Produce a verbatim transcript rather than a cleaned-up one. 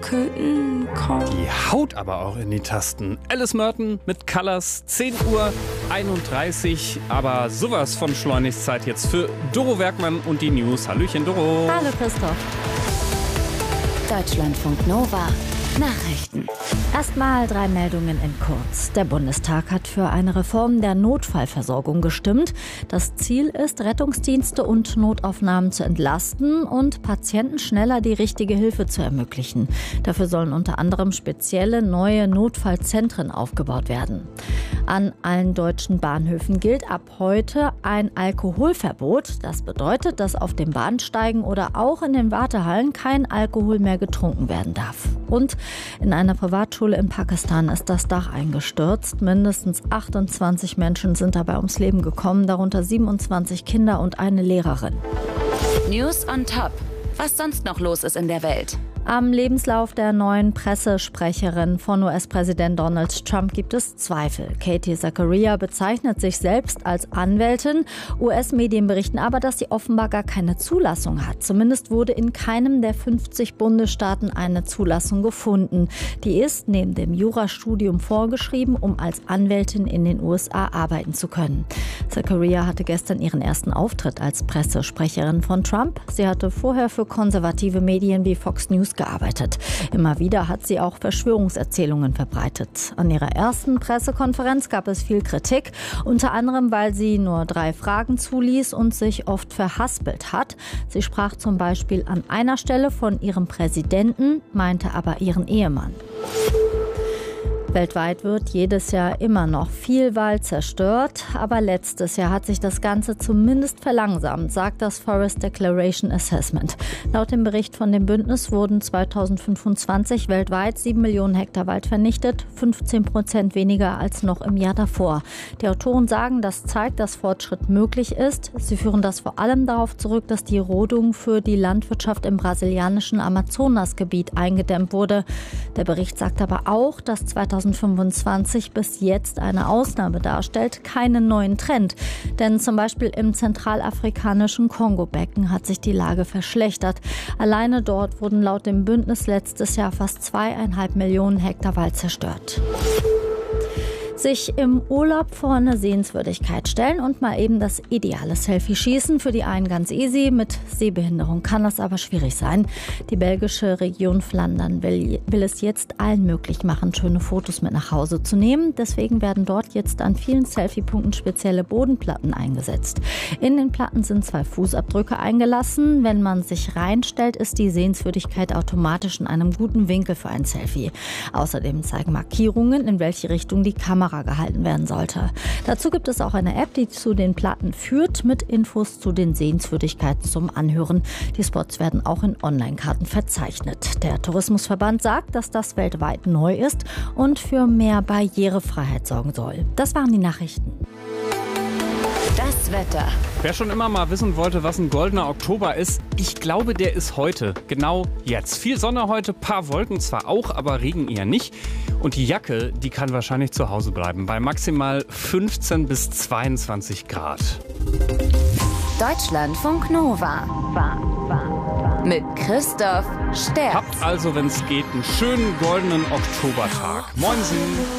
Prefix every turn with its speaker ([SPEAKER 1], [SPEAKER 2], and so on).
[SPEAKER 1] könnten kommen.
[SPEAKER 2] Die haut aber auch in die Tasten. Alice Merton mit Colors, zehn Uhr einunddreißig. Aber sowas von Schleunigszeit jetzt für Doro Werkmann und die News. Hallöchen, Doro.
[SPEAKER 3] Hallo, Christoph.
[SPEAKER 4] Deutschlandfunk Nova. Nachrichten.
[SPEAKER 3] Erstmal drei Meldungen in kurz. Der Bundestag hat für eine Reform der Notfallversorgung gestimmt. Das Ziel ist, Rettungsdienste und Notaufnahmen zu entlasten und Patienten schneller die richtige Hilfe zu ermöglichen. Dafür sollen unter anderem spezielle neue Notfallzentren aufgebaut werden. An allen deutschen Bahnhöfen gilt ab heute ein Alkoholverbot. Das bedeutet, dass auf den Bahnsteigen oder auch in den Wartehallen kein Alkohol mehr getrunken werden darf. Und in einer Privatschule in Pakistan ist das Dach eingestürzt. Mindestens achtundzwanzig Menschen sind dabei ums Leben gekommen, darunter siebenundzwanzig Kinder und eine Lehrerin.
[SPEAKER 4] News on top. Was sonst noch los ist in der Welt?
[SPEAKER 3] Am Lebenslauf der neuen Pressesprecherin von U S-Präsident Donald Trump gibt es Zweifel. Katie Zachariah bezeichnet sich selbst als Anwältin. U S-Medien berichten aber, dass sie offenbar gar keine Zulassung hat. Zumindest wurde in keinem der fünfzig Bundesstaaten eine Zulassung gefunden. Die ist neben dem Jurastudium vorgeschrieben, um als Anwältin in den U S A arbeiten zu können. Zachariah hatte gestern ihren ersten Auftritt als Pressesprecherin von Trump. Sie hatte vorher für konservative Medien wie Fox News gearbeitet. Immer wieder hat sie auch Verschwörungserzählungen verbreitet. An ihrer ersten Pressekonferenz gab es viel Kritik, unter anderem, weil sie nur drei Fragen zuließ und sich oft verhaspelt hat. Sie sprach zum Beispiel an einer Stelle von ihrem Präsidenten, meinte aber ihren Ehemann. Weltweit wird jedes Jahr immer noch viel Wald zerstört, aber letztes Jahr hat sich das Ganze zumindest verlangsamt, sagt das Forest Declaration Assessment. Laut dem Bericht von dem Bündnis wurden zweitausendfünfundzwanzig weltweit sieben Millionen Hektar Wald vernichtet, fünfzehn Prozent weniger als noch im Jahr davor. Die Autoren sagen, das zeigt, dass Fortschritt möglich ist. Sie führen das vor allem darauf zurück, dass die Rodung für die Landwirtschaft im brasilianischen Amazonasgebiet eingedämmt wurde. Der Bericht sagt aber auch, dass zweitausendfünfundzwanzig bis jetzt eine Ausnahme darstellt, keinen neuen Trend. Denn zum Beispiel im zentralafrikanischen Kongo-Becken hat sich die Lage verschlechtert. Alleine dort wurden laut dem Bündnis letztes Jahr fast zweieinhalb Millionen Hektar Wald zerstört. Sich im Urlaub vor eine Sehenswürdigkeit stellen und mal eben das ideale Selfie schießen. Für die einen ganz easy, mit Sehbehinderung kann das aber schwierig sein. Die belgische Region Flandern will, will es jetzt allen möglich machen, schöne Fotos mit nach Hause zu nehmen. Deswegen werden dort jetzt an vielen Selfie-Punkten spezielle Bodenplatten eingesetzt. In den Platten sind zwei Fußabdrücke eingelassen. Wenn man sich reinstellt, ist die Sehenswürdigkeit automatisch in einem guten Winkel für ein Selfie. Außerdem zeigen Markierungen, in welche Richtung die Kamera gehalten werden sollte. Dazu gibt es auch eine App, die zu den Platten führt, mit Infos zu den Sehenswürdigkeiten zum Anhören. Die Spots werden auch in Online-Karten verzeichnet. Der Tourismusverband sagt, dass das weltweit neu ist und für mehr Barrierefreiheit sorgen soll. Das waren die Nachrichten.
[SPEAKER 4] Das Wetter.
[SPEAKER 2] Wer schon immer mal wissen wollte, was ein goldener Oktober ist, ich glaube, der ist heute. Genau jetzt. Viel Sonne heute, paar Wolken zwar auch, aber Regen eher nicht. Und die Jacke, die kann wahrscheinlich zu Hause bleiben, bei maximal fünfzehn bis zweiundzwanzig Grad.
[SPEAKER 4] Deutschlandfunk Nova. Mit Christoph Sterz.
[SPEAKER 2] Habt also, wenn es geht, einen schönen goldenen Oktobertag. Moinsen!